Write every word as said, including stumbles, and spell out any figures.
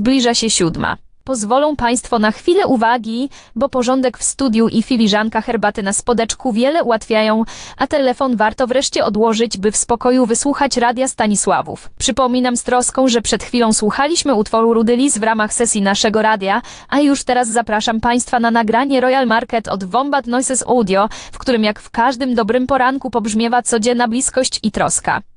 Zbliża się siódma. Pozwolą Państwo na chwilę uwagi, bo porządek w studiu i filiżanka herbaty na spodeczku wiele ułatwiają, a telefon warto wreszcie odłożyć, by w spokoju wysłuchać radia Stanisławów. Przypominam z troską, że przed chwilą słuchaliśmy utworu Rudy Lis w ramach sesji naszego radia, a już teraz zapraszam Państwa na nagranie Royal Market od Wombat Noises Audio, w którym jak w każdym dobrym poranku pobrzmiewa codzienna bliskość i troska.